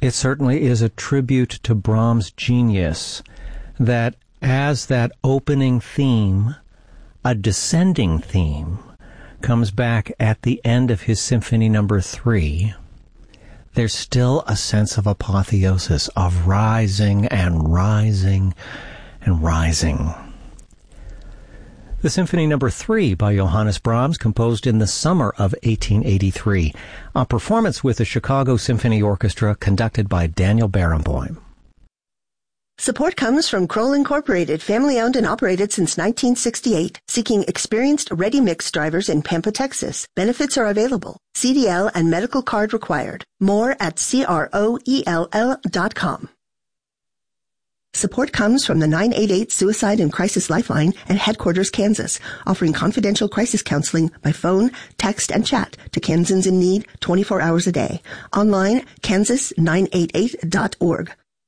It certainly is a tribute to Brahms' genius that as that opening theme, a descending theme, comes back at the end of his Symphony No. 3, there's still a sense of apotheosis, of rising and rising and rising. The Symphony No. 3 by Johannes Brahms, composed in the summer of 1883, a performance with the Chicago Symphony Orchestra conducted by Daniel Barenboim. Support comes from Kroll Incorporated, family-owned and operated since 1968, seeking experienced ready-mix drivers in Pampa, Texas. Benefits are available. CDL and medical card required. More at CROELL.com. Support comes from the 988 Suicide and Crisis Lifeline at Headquarters, Kansas, offering confidential crisis counseling by phone, text, and chat to Kansans in need 24 hours a day. Online, kansas988.org.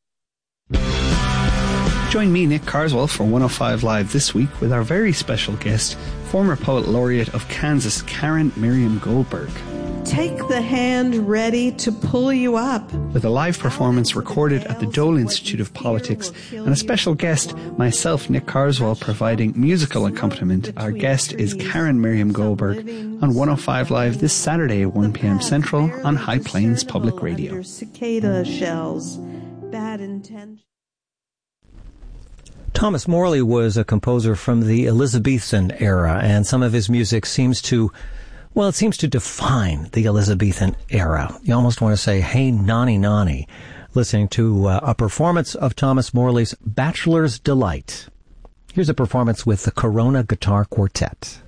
Join me, Nick Carswell, for 105 Live this week with our very special guest, former Poet Laureate of Kansas, Karen Miriam Goldberg. Take the hand ready to pull you up. With a live performance recorded at the Dole Institute of Politics and a special guest, myself, Nick Carswell, providing musical accompaniment. Our guest is Karen Miriam Goldberg on 105 Live this Saturday at 1 p.m. Central on High Plains Public Radio. Cicada shells, bad intention. Thomas Morley was a composer from the Elizabethan era, and some of his music seems to define the Elizabethan era. You almost want to say, hey, nani, nani, listening to a performance of Thomas Morley's Bachelor's Delight. Here's a performance with the Corona Guitar Quartet.